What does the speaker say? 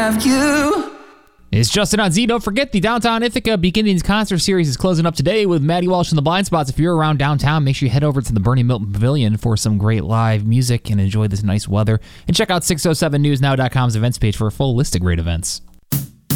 have you. It's Justin on Z. Don't forget, the Downtown Ithaca Beginnings concert series is closing up today with Maddie Walsh and the Blind Spots. If you're around downtown, make sure you head over to the Bernie Milton Pavilion for some great live music and enjoy this nice weather. And check out 607newsnow.com's events page for a full list of great events.